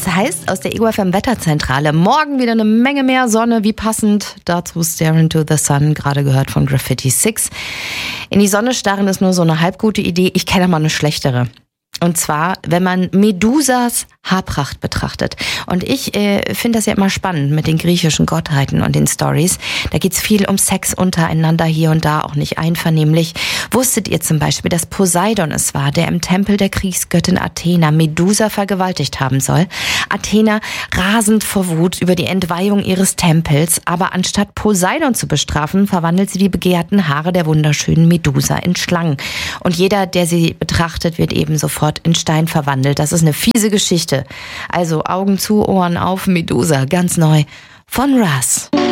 Es heißt aus der Ego FM Wetterzentrale, morgen wieder eine Menge mehr Sonne, wie passend dazu Stare into the Sun, gerade gehört von Graffiti 6. In die Sonne starren ist nur so eine halbgute Idee, ich kenne mal eine schlechtere. Und zwar, wenn man Medusas Haarpracht betrachtet. Und ich finde das ja immer spannend mit den griechischen Gottheiten und den Stories. Da geht's viel um Sex untereinander, hier und da auch nicht einvernehmlich. Wusstet ihr zum Beispiel, dass Poseidon es war, der im Tempel der Kriegsgöttin Athena Medusa vergewaltigt haben soll? Athena rasend vor Wut über die Entweihung ihres Tempels, aber anstatt Poseidon zu bestrafen, verwandelt sie die begehrten Haare der wunderschönen Medusa in Schlangen. Und jeder, der sie betrachtet, wird eben sofort in Stein verwandelt. Das ist eine fiese Geschichte. Also Augen zu, Ohren auf, Medusa, ganz neu von Russ.